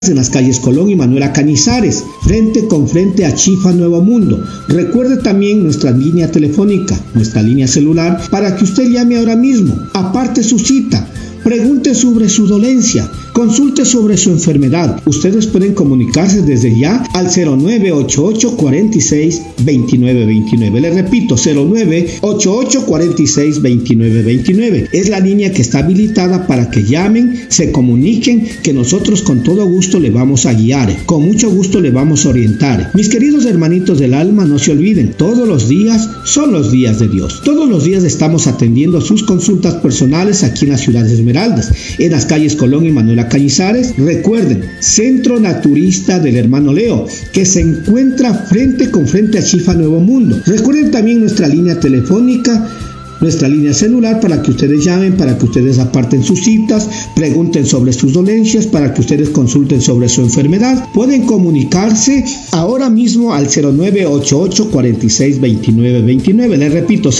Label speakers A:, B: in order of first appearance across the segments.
A: en las calles Colón y Manuela Cañizares, frente con frente a Chifa Nuevo Mundo. Recuerde también nuestra línea telefónica, nuestra línea celular, para que usted llame ahora mismo, aparte su cita, pregunte sobre su dolencia, consulte sobre su enfermedad. Ustedes pueden comunicarse desde ya al 0988-46-2929. Le repito, 0988-46-2929. Es la línea que está habilitada para que llamen, se comuniquen, que nosotros con todo gusto le vamos a guiar, con mucho gusto le vamos a orientar. Mis queridos hermanitos del alma, no se olviden, todos los días son los días de Dios. Todos los días estamos atendiendo sus consultas personales aquí en la ciudad de Esmeraldas, en las calles Colón y Manuela Cañizares. Recuerden, Centro Naturista del Hermano Leo, que se encuentra frente con frente a Chifa Nuevo Mundo. Recuerden también nuestra línea telefónica, nuestra línea celular, para que ustedes llamen, para que ustedes aparten sus citas, pregunten sobre sus dolencias, para que ustedes consulten sobre su enfermedad. Pueden comunicarse ahora mismo al 0988-46-2929. Les repito,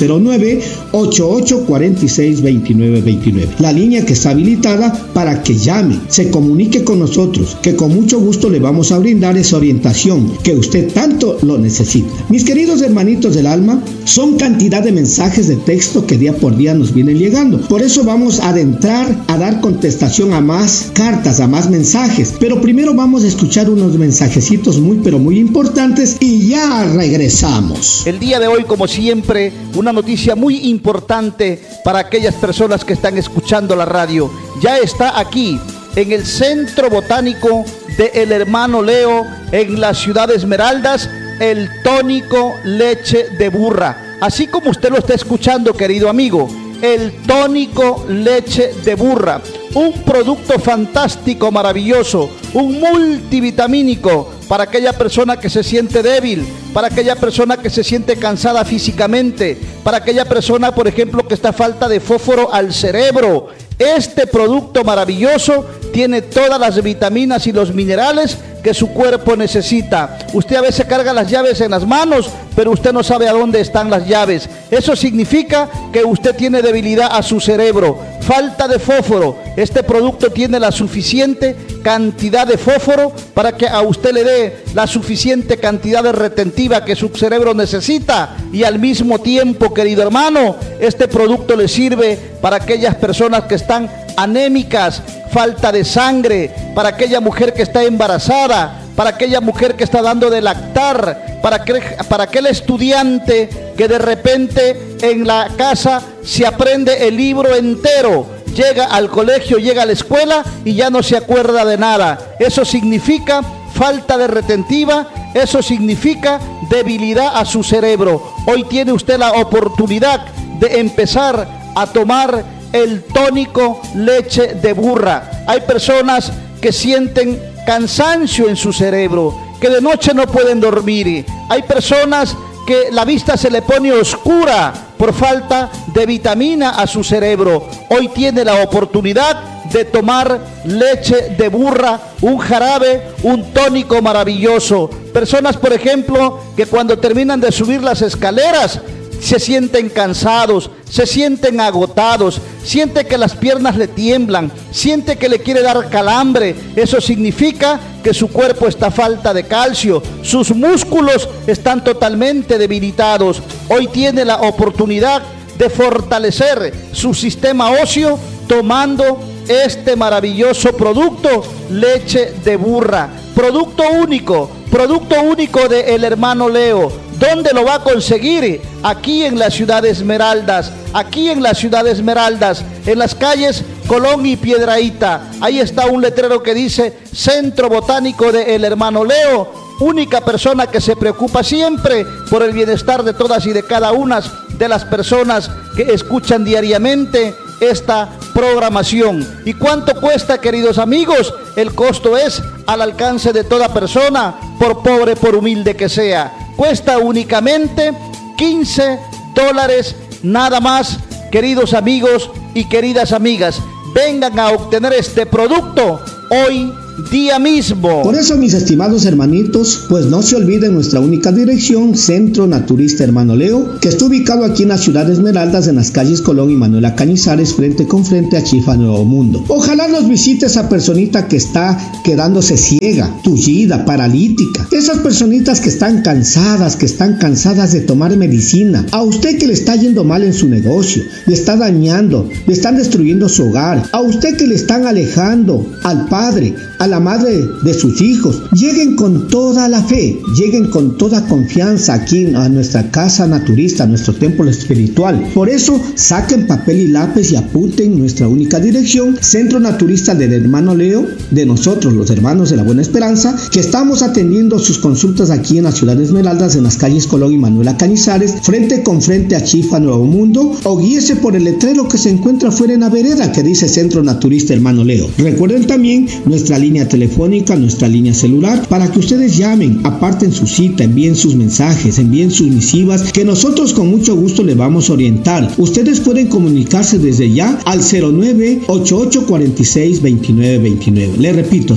A: 0988-46-2929. La línea que está habilitada para que llame, se comunique con nosotros, que con mucho gusto le vamos a brindar esa orientación que usted tanto lo necesita. Mis queridos hermanitos del alma, son cantidad de mensajes de texto que día por día nos vienen llegando. Por eso vamos a adentrar a dar contestación a más cartas, a más mensajes. Pero primero vamos a escuchar unos mensajecitos muy pero muy importantes y ya regresamos.
B: El día de hoy, como siempre, una noticia muy importante para aquellas personas que están escuchando la radio. Ya está aquí en el Centro Botánico de El Hermano Leo, en la ciudad de Esmeraldas, el tónico leche de burra. Así como usted lo está escuchando, querido amigo, el tónico leche de burra, un producto fantástico, maravilloso, un multivitamínico para aquella persona que se siente débil, para aquella persona que se siente cansada físicamente, para aquella persona, por ejemplo, que está falta de fósforo al cerebro. Este producto maravilloso tiene todas las vitaminas y los minerales que su cuerpo necesita. Usted a veces carga las llaves en las manos, pero usted no sabe a dónde están las llaves. Eso significa que usted tiene debilidad a su cerebro, falta de fósforo. Este producto tiene la suficiente cantidad de fósforo para que a usted le dé la suficiente cantidad de retentiva que su cerebro necesita, y al mismo tiempo, querido hermano, este producto le sirve para aquellas personas que están anémicas, falta de sangre, para aquella mujer que está embarazada, para aquella mujer que está dando de lactar, para aquel estudiante que de repente en la casa se aprende el libro entero, llega al colegio, llega a la escuela y ya no se acuerda de nada. Eso significa falta de retentiva, eso significa debilidad a su cerebro. Hoy tiene usted la oportunidad de empezar a tomar el tónico leche de burra. Hay personas que sienten cansancio en su cerebro, que de noche no pueden dormir. Hay personas que la vista se le pone oscura por falta de vitamina a su cerebro. Hoy tiene la oportunidad de tomar leche de burra, un jarabe, un tónico maravilloso. Personas, por ejemplo, que cuando terminan de subir las escaleras se sienten cansados, se sienten agotados, siente que las piernas le tiemblan, siente que le quiere dar calambre. Eso significa que su cuerpo está a falta de calcio, sus músculos están totalmente debilitados. Hoy tiene la oportunidad de fortalecer su sistema óseo tomando este maravilloso producto, leche de burra. Producto único de El Hermano Leo. ¿Dónde lo va a conseguir? Aquí en la ciudad de Esmeraldas, en las calles Colón y Piedrahíta. Ahí está un letrero que dice Centro Botánico de El Hermano Leo, única persona que se preocupa siempre por el bienestar de todas y de cada una de las personas que escuchan diariamente esta programación. ¿Y cuánto cuesta, queridos amigos? El costo es al alcance de toda persona, por pobre, por humilde que sea. Cuesta únicamente $15 nada más, queridos amigos y queridas amigas. Vengan a obtener este producto hoy día mismo.
A: Por eso, mis estimados hermanitos, pues no se olviden nuestra única dirección, Centro Naturista Hermano Leo, que está ubicado aquí en la ciudad de Esmeraldas, en las calles Colón y Manuela Cañizares, frente con frente a Chifa Nuevo Mundo. Ojalá nos visite esa personita que está quedándose ciega, tullida, paralítica. Esas personitas que están cansadas de tomar medicina. A usted que le está yendo mal en su negocio, le está dañando, le están destruyendo su hogar. A usted que le están alejando al padre, a la madre de sus hijos. Lleguen con toda la fe, lleguen con toda confianza aquí a nuestra casa naturista, a nuestro templo espiritual. Por eso, saquen papel y lápiz y apunten nuestra única dirección, Centro Naturista del Hermano Leo, de nosotros, los hermanos de la Buena Esperanza, que estamos atendiendo sus consultas aquí en la ciudad de Esmeraldas, en las calles Colón y Manuela Cañizares, frente con frente a Chifa Nuevo Mundo, o guíese por el letrero que se encuentra fuera en la vereda que dice Centro Naturista Hermano Leo. Recuerden también nuestra línea telefónica, nuestra línea celular, para que ustedes llamen, aparten su cita, envíen sus mensajes, envíen sus misivas, que nosotros con mucho gusto les vamos a orientar. Ustedes pueden comunicarse desde ya al 09-8846-2929. Le repito,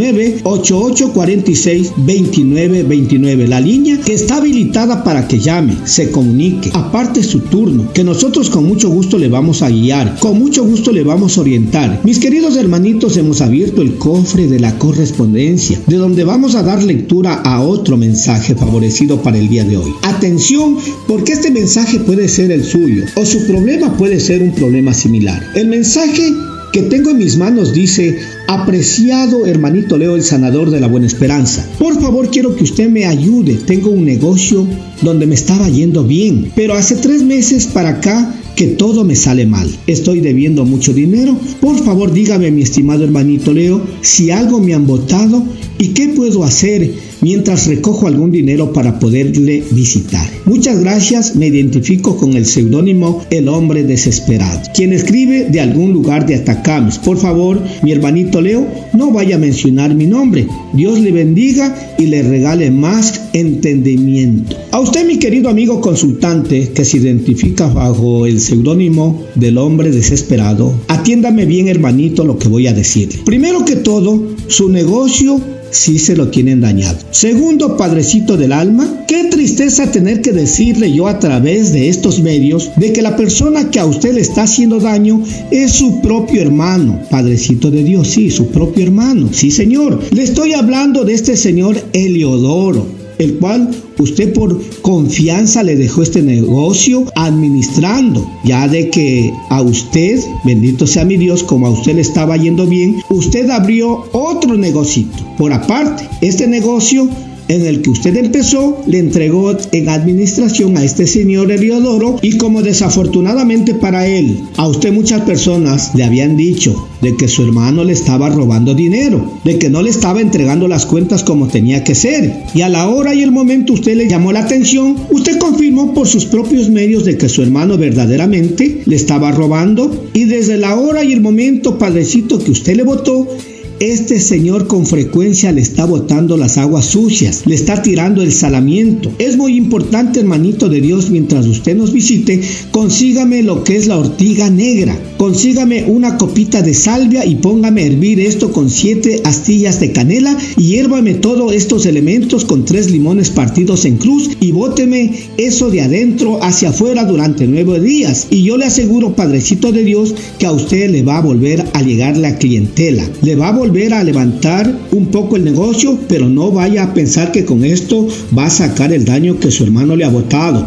A: 09-8846-2929. La línea que está habilitada para que llame, se comunique, aparte su turno, que nosotros con mucho gusto le vamos a guiar, con mucho gusto le vamos a orientar. Mis queridos hermanitos, hemos abierto el cofre de la correspondencia, de donde vamos a dar lectura a otro mensaje favorecido para el día de hoy. Atención, porque este mensaje puede ser el suyo, o su problema puede ser un problema similar. El mensaje que tengo en mis manos dice: apreciado hermanito Leo, el sanador de la Buena Esperanza, por favor quiero que usted me ayude. Tengo un negocio donde me estaba yendo bien, pero hace 3 meses para acá que todo me sale mal. Estoy debiendo mucho dinero. Por favor dígame, mi estimado hermanito Leo, si algo me han botado y qué puedo hacer mientras recojo algún dinero para poderle visitar. Muchas gracias. Me identifico con el seudónimo El Hombre Desesperado, quien escribe de algún lugar de Atacames. Por favor, mi hermanito Leo, no vaya a mencionar mi nombre. Dios le bendiga y le regale más entendimiento. A usted, mi querido amigo consultante, que se identifica bajo el seudónimo del Hombre Desesperado, atiéndame bien, hermanito, lo que voy a decirle. Primero que todo, su negocio sí se lo tienen dañado. Segundo, padrecito del alma, qué tristeza tener que decirle yo a través de estos medios de que la persona que a usted le está haciendo daño es su propio hermano. Padrecito de Dios, sí, su propio hermano. Sí, señor. Le estoy hablando de este señor Eliodoro, el cual usted por confianza le dejó este negocio administrando, ya de que a usted, bendito sea mi Dios, como a usted le estaba yendo bien, usted abrió otro negocito por aparte. Este negocio en el que usted empezó, le entregó en administración a este señor Eliodoro, y como desafortunadamente para él, a usted muchas personas le habían dicho de que su hermano le estaba robando dinero, de que no le estaba entregando las cuentas como tenía que ser, y a la hora y el momento usted le llamó la atención, usted confirmó por sus propios medios de que su hermano verdaderamente le estaba robando, y desde la hora y el momento, padrecito, que usted le votó, este señor con frecuencia le está botando las aguas sucias, le está tirando el salamiento. Es muy importante, hermanito de Dios, mientras usted nos visite, consígame lo que es la ortiga negra, consígame una copita de salvia y póngame a hervir esto con 7 astillas de canela, y hiérvame todos estos elementos con 3 limones partidos en cruz, y bóteme eso de adentro hacia afuera durante 9 días, y yo le aseguro, padrecito de Dios, que a usted le va a volver a llegar la clientela, le va a volver a levantar un poco el negocio, pero no vaya a pensar que con esto va a sacar el daño que su hermano le ha botado.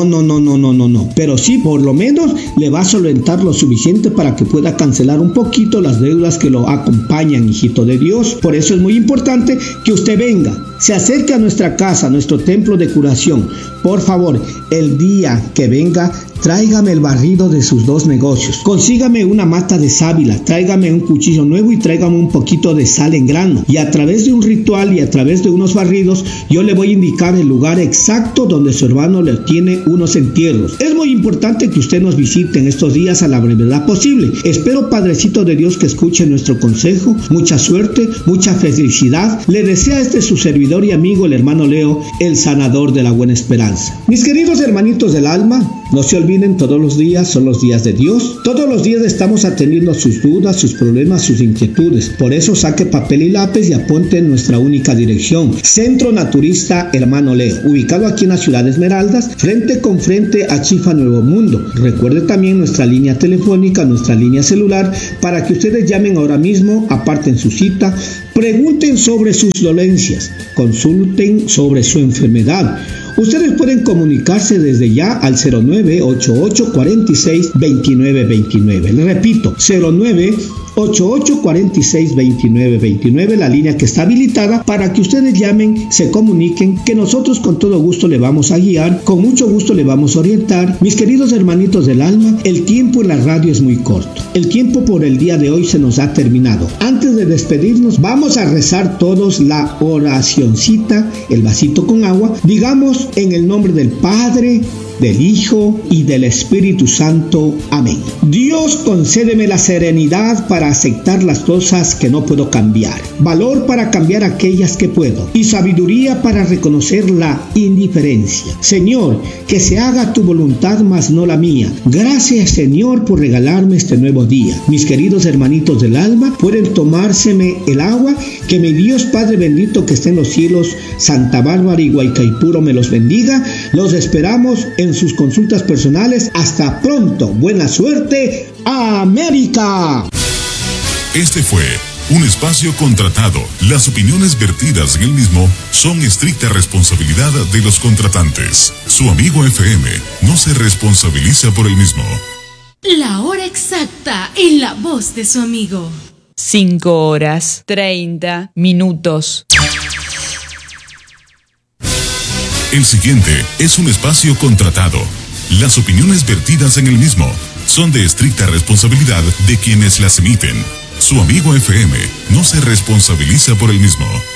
A: No. Pero sí, por lo menos le va a solventar lo suficiente para que pueda cancelar un poquito las deudas que lo acompañan, hijito de Dios. Por eso es muy importante que usted venga, se acerque a nuestra casa, a nuestro templo de curación. Por favor, el día que venga, tráigame el barrido de sus 2 negocios. Consígame una mata de sábila, tráigame un cuchillo nuevo y tráigame un poquito de sal en grano. Y a través de un ritual y a través de unos barridos, yo le voy a indicar el lugar exacto donde su hermano le tiene unos entierros. Es muy importante que usted nos visite en estos días a la brevedad posible. Espero, padrecito de Dios, que escuche nuestro consejo. Mucha suerte, mucha felicidad. Le desea su servidor y amigo, el hermano Leo, el sanador de la Buena Esperanza. Mis queridos hermanitos del alma, No se olviden, todos los días son los días de Dios. Todos los días estamos atendiendo a sus dudas, sus problemas, sus inquietudes. Por eso saque papel y lápiz y apunte en nuestra única dirección. Centro Naturista Hermano Leo, ubicado aquí en la ciudad de Esmeraldas, frente con frente a Chifa Nuevo Mundo. Recuerde también nuestra línea telefónica, nuestra línea celular, para que ustedes llamen ahora mismo, aparten su cita, pregunten sobre sus dolencias, consulten sobre su enfermedad. Ustedes pueden comunicarse desde ya al 0988462929. Le repito, 0988462929, la línea que está habilitada para que ustedes llamen, se comuniquen, que nosotros con todo gusto le vamos a guiar, con mucho gusto le vamos a orientar. Mis queridos hermanitos del alma, el tiempo en la radio es muy corto. El tiempo por el día de hoy se nos ha terminado. Antes de despedirnos, vamos a rezar todos la oracioncita, el vasito con agua. Digamos en el nombre del Padre, del Hijo y del Espíritu Santo. Amén. Dios, concédeme la serenidad para aceptar las cosas que no puedo cambiar, valor para cambiar aquellas que puedo y sabiduría para reconocer la indiferencia. Señor, que se haga tu voluntad mas no la mía. Gracias, Señor, por regalarme este nuevo día. Mis queridos hermanitos del alma, pueden tomárseme el agua. Que mi Dios Padre bendito que está en los cielos, Santa Bárbara y Guaycaipuro me los bendiga. Los esperamos en sus consultas personales. Hasta pronto. Buena suerte. América.
C: Este fue un espacio contratado. Las opiniones vertidas en el mismo son estricta responsabilidad de los contratantes. Su amigo FM no se responsabiliza por el mismo.
D: La hora exacta en la voz de su amigo.
E: 5:30.
C: El siguiente es un espacio contratado. Las opiniones vertidas en el mismo son de estricta responsabilidad de quienes las emiten. Su amigo FM no se responsabiliza por el mismo.